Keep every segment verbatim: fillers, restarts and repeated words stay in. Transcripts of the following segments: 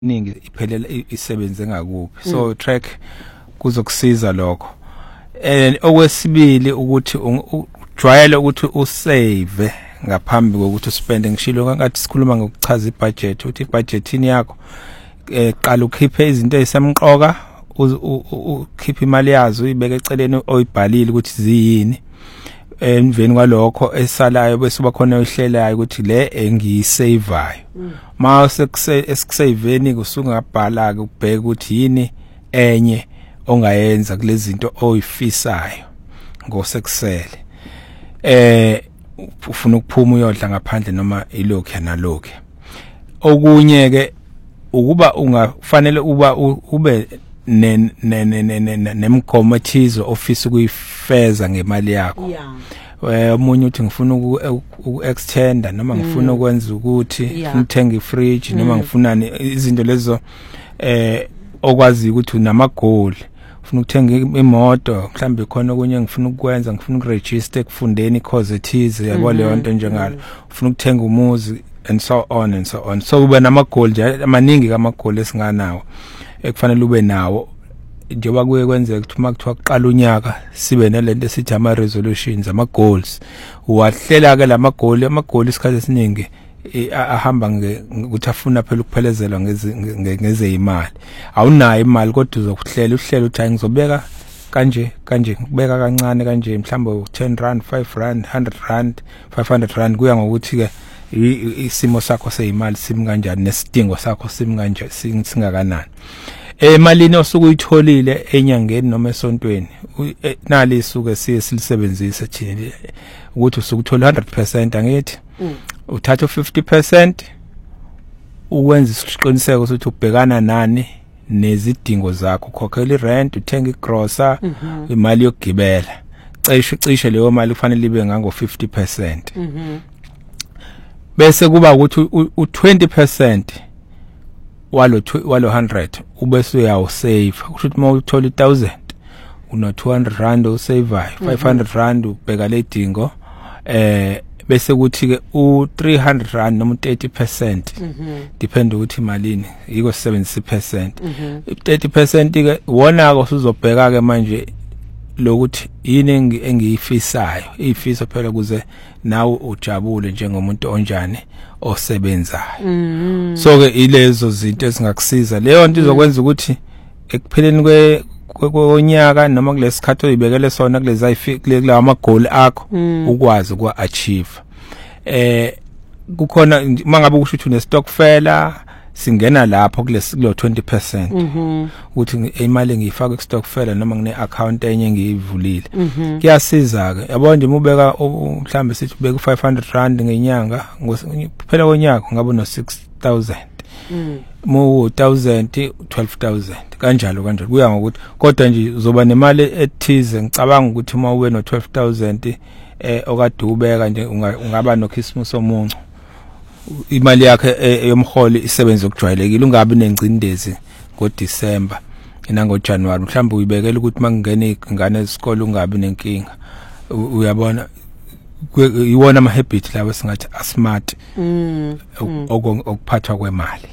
ningi iphelela isebenze ngakuphi so track kuzokusiza lokho. And okwesibili ukuthi ujwayele ukuthi usave ngaphambi kokuthi uspende. Ngishilo kangathi sikhuluma ngokuchaza ibudget ukuthi ibudgetini yakho eh qala ukhiphe izinto ezisemqoka ukhiphe imali yazo uyibeke eceleni oyibhalile ukuthi ziyini. Emveni kwalokho esalayo bese uba khona uhlelayo ukuthi le engiyisaveayo ma sekusaveni kusungabhala ke ubheka ukuthi yini enye ongayenza kulezi zinto oyifisayo ngosekusele eh ufuna ukuphuma uyodla ngaphandle noma ilokhu nalokho. Okunye ke ukuba ungafanele uba ube nemgomo ethizo office ukuyifeza ngemali yakho. Eh umunye uthi ngifuna uku-extenda noma ngifuna ukwenza ukuthi ngithenga ifridge noma ngifunani izinto lezo eh okwazi ukuthi unama goal. Ufuna ukuthenga imoto mhlambe khona okunye ngifuna ukwenza ngifuna ukuregister ekufundeni course ethize yabo leyo nto njengalo. Ufuna ukuthenga umuzi and so on and so on. So ube nama goal nje amaningi kama goal esinganawo ekufanele ube nawo njengoba kuye kwenzeka ukuthi makuthiwa kuqala unyaka sibe nalento esithi ama resolutions ama goals. Uwahlela ke lama goal ama goal isikhathi esiningi ahamba ukuthi afuna phela ukuphelezelwa ngeze imali. Awunayo imali kodwa uzokuhlela uhlela uthi ngizobeka kanje kanje ngibeka kancane kanje mhlawumbe ten rand five rand one hundred rand five hundred rand kuya ngokuthi ke isimo sakho seyimali simi kanjani nesidingo sakho simi kanje singakanani. Emalini osukuyitholile enyangeni noma esontweni nali isuke siye silisebenzise thina ukuthi usukuthola one hundred percent angithi uthatha fifty percent ukwenza isiqiniseko ukuthi ubhekana nani nezidingo zakho ukhokhela irent uthenga igrocer imali yokugibela cishe cishe leyo mali kufanele ibe ngango fifty percent bese kuba ukuthi u twenty percent walo walo one hundred ubese uyawu save ukuthi uma uthola one thousand una two hundred rand usave five hundred rand ubheka ledingo eh bese kuthi ke u three hundred rand noma thirty percent depend ukuthi imalini yiko seventy percent thirty percent ke wona ko usuzobheka ke manje lokuthi yini engiyifisayo ifiso phela kuze nawe ujabule njengomuntu onjani osebenzayo. So ke ilezo zinto ezingakusiza leyo nto izokwenza ukuthi ekupheleni kwe konyaka noma kulesikhathi oyibekele sona kulezi ayifike kula ama goal akho ukwazi ukwa achieve. Eh kukhona mangabe kusho ukuthi une stock fela singena lapho kulesi kulo twenty percent ukuthi imali ngiyifaka ku stock fela noma ngine account enye ngiyivulile kuyasiza ke yabo nje ubeka mhlambe sithi ubeka five hundred rand ngenyanga kuphela konyaka ngabe no six thousand mu one thousand twelve thousand kanjalo kanjalo kuya ngokuthi kodwa nje uzoba nemali ethize ngicabanga ukuthi uma ube no twelve thousand eh okade ubeka nje ungaba no Christmas omuncu imali yakhe yomholi isebenza okujwayelekile ungabi nengcindezi ngoDecember inango January mhlawumbe uyibekela ukuthi makungene ingane esikole ungabi nenkinga uyabona iwona ama habit lawo singathi asmart okuphathwa kwemali.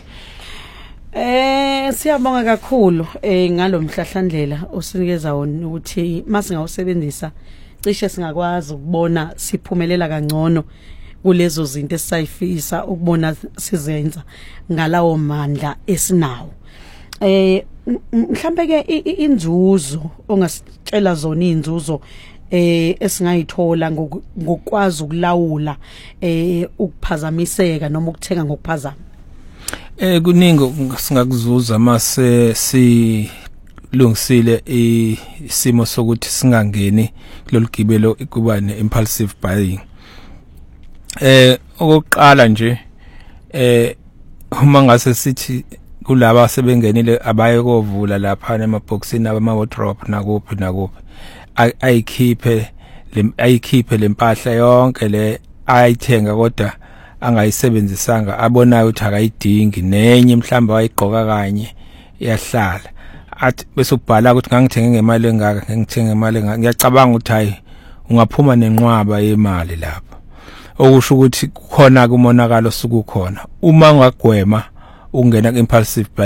Eh siyabonga kakhulu eh ngalomhlahlandlela osinikeza wona ukuthi masingawusebenzisa cishe singakwazi ukubona siphumelela kangcono kulezo zinto esayifisa ukubona sizenza ngalawo mandla esinawo. Eh mhlambe ke inzuzo ongasitshela zona inzuzo eh esingayithola ngokwazi ukulawula eh ukuphazamiseka noma ukuthenga ngokuphazama. Eh kuningi singakuzuza mase si lungisile isimo sokuthi singangeni kulolugibelo kuba ne impulsive buying. Eh okokuqala nje eh uma ngase sithi kulaba sebengenile abaye kovula lapha emaboxini ama wardrobe nakuphi nakuphi ayikhiphe ayikhiphe lempahla yonke le ayithenga kodwa angayisebenzisanga abonayo ukuthi akayidingi nenye mhlamba wayigqoka kanye iyahlala athi bese ubhala ukuthi ngangithenge ngemali engaka ngithenge ngemali engaka ngiyacabanga ukuthi hayi ungaphuma nenqwaba yemali lapho okusho ukuthi kukhona kumonakalo sukukhona uma ungagwema ungena ku impulsive